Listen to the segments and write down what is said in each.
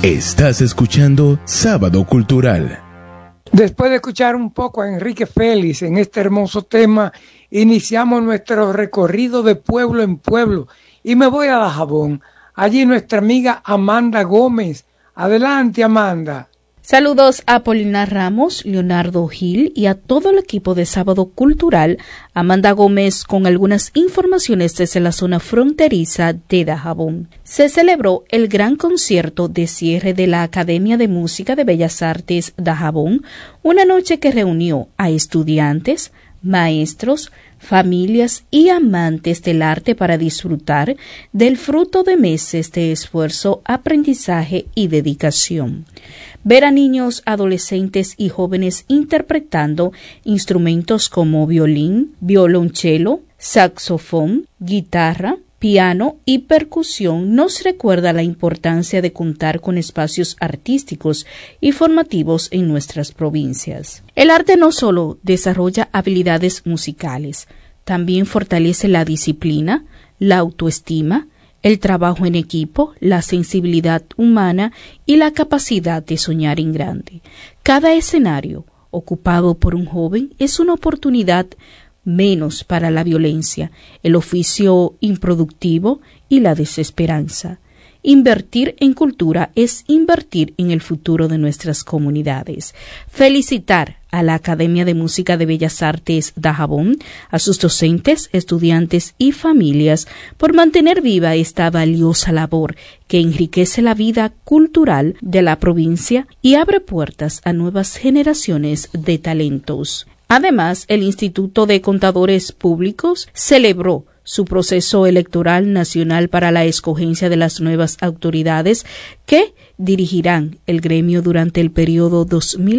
Estás escuchando Sábado Cultural. Después de escuchar un poco a Enrique Félix en este hermoso tema, iniciamos nuestro recorrido de pueblo en pueblo y me voy a Dajabón. Allí nuestra amiga Amanda Gómez. Adelante, Amanda. Saludos a Paulina Ramos, Leonardo Gil y a todo el equipo de Sábado Cultural. Amanda Gómez con algunas informaciones desde la zona fronteriza de Dajabón. Se celebró el gran concierto de cierre de la Academia de Música de Bellas Artes Dajabón, una noche que reunió a estudiantes, maestros, familias y amantes del arte para disfrutar del fruto de meses de esfuerzo, aprendizaje y dedicación. Ver a niños, adolescentes y jóvenes interpretando instrumentos como violín, violonchelo, saxofón, guitarra, piano y percusión nos recuerda la importancia de contar con espacios artísticos y formativos en nuestras provincias. El arte no solo desarrolla habilidades musicales, también fortalece la disciplina, la autoestima, el trabajo en equipo, la sensibilidad humana y la capacidad de soñar en grande. Cada escenario ocupado por un joven es una oportunidad menos para la violencia, el oficio improductivo y la desesperanza. Invertir en cultura es invertir en el futuro de nuestras comunidades. Felicitar a la Academia de Música de Bellas Artes Dajabón, a sus docentes, estudiantes y familias por mantener viva esta valiosa labor que enriquece la vida cultural de la provincia y abre puertas a nuevas generaciones de talentos. Además, el Instituto de Contadores Públicos celebró su proceso electoral nacional para la escogencia de las nuevas autoridades que dirigirán el gremio durante el periodo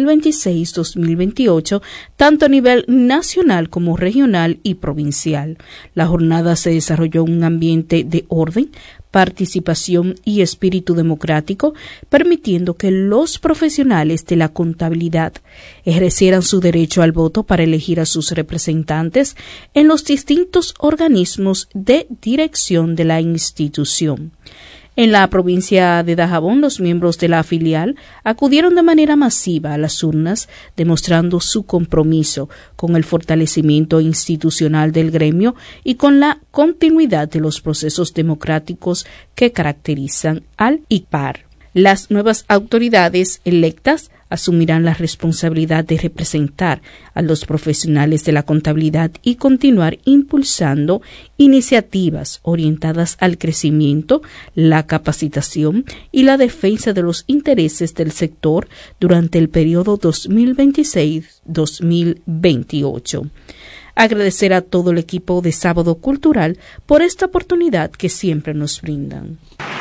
2026-2028, tanto a nivel nacional como regional y provincial. La jornada se desarrolló en un ambiente de orden, participación y espíritu democrático, permitiendo que los profesionales de la contabilidad ejercieran su derecho al voto para elegir a sus representantes en los distintos organismos de dirección de la institución. En la provincia de Dajabón, los miembros de la filial acudieron de manera masiva a las urnas, demostrando su compromiso con el fortalecimiento institucional del gremio y con la continuidad de los procesos democráticos que caracterizan al IPAR. Las nuevas autoridades electas asumirán la responsabilidad de representar a los profesionales de la contabilidad y continuar impulsando iniciativas orientadas al crecimiento, la capacitación y la defensa de los intereses del sector durante el periodo 2026-2028. Agradecer a todo el equipo de Sábado Cultural por esta oportunidad que siempre nos brindan.